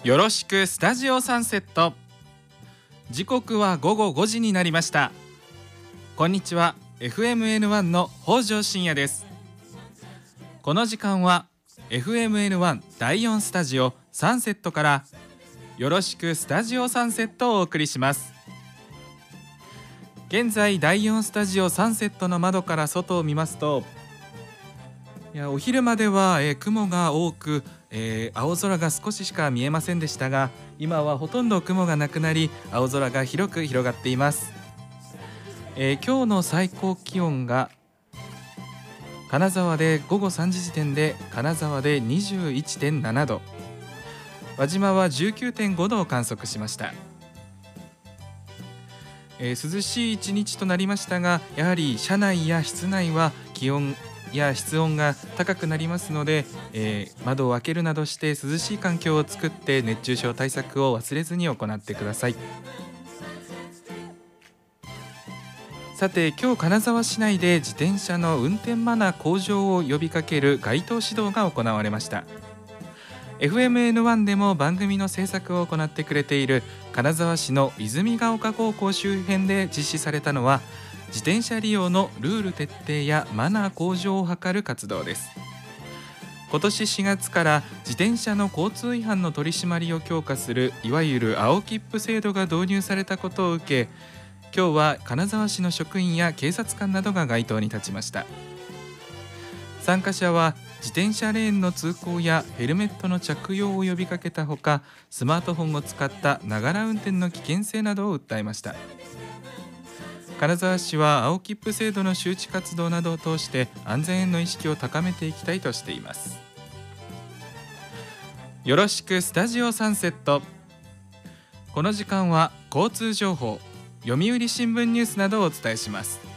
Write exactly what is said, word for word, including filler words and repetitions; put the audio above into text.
よろしくスタジオサンセット。時刻は午後ごじになりました。こんにちは。 エフエムエヌワン の北条信也です。この時間は エフエムエヌワン だいよんスタジオサンセットからよろしくスタジオサンセットをお送りします。現在だいよんスタジオサンセットの窓から外を見ますと、いやお昼までは、えー、雲が多く、えー、青空が少ししか見えませんでしたが、今はほとんど雲がなくなり、青空が広く広がっています。えー、今日の最高気温が金沢で午後さんじ時点で金沢で にじゅういってんなな 度、輪島は じゅうきゅうてんご 度を観測しました。えー、涼しい一日となりましたが、やはり車内や室内は気温や室温が高くなりますので、えー、窓を開けるなどして涼しい環境を作って熱中症対策を忘れずに行ってください。さて、今日金沢市内で自転車の運転マナー向上を呼びかける街頭指導が行われました。 エフエムエヌワン でも番組の制作を行ってくれている金沢市の泉ヶ丘高校周辺で実施されたのは、自転車利用のルール徹底やマナー向上を図る活動です。今年しがつから自転車の交通違反の取り締まりを強化するいわゆる青切符制度が導入されたことを受け、今日は金沢市の職員や警察官などが街頭に立ちました。参加者は自転車レーンの通行やヘルメットの着用を呼びかけたほか、スマートフォンを使ったながら運転の危険性などを訴えました。金沢市は青切符制度の周知活動などを通して安全への意識を高めていきたいとしています。よろしくスタジオサンセット。この時間は交通情報、読売新聞ニュースなどをお伝えします。